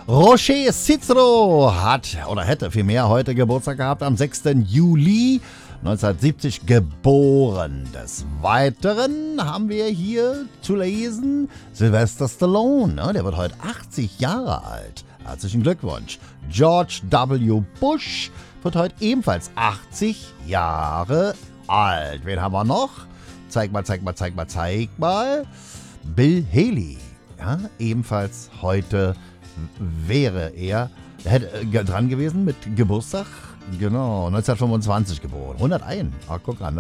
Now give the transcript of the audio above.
Roger Cicero hat oder hätte vielmehr heute Geburtstag gehabt, am 6. Juli 1970 geboren. Des Weiteren haben wir hier zu lesen Sylvester Stallone, ne? Der wird heute 80 Jahre alt. Herzlichen Glückwunsch. George W. Bush wird heute ebenfalls 80 Jahre alt. Wen haben wir noch? Zeig mal. Bill Haley. Ja, ebenfalls heute wäre er dran gewesen mit Geburtstag. Genau, 1925 geboren. 101. Ah, guck an.